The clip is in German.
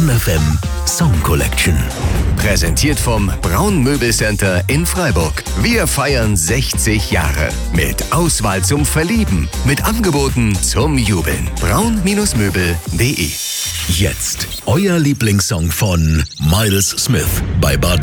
Fun FM Song Collection. Präsentiert vom Braun Möbelcenter in Freiburg. Wir feiern 60 Jahre. Mit Auswahl zum Verlieben. Mit Angeboten zum Jubeln. braun-möbel.de. Jetzt euer Lieblingssong von Miles Smith bei Bad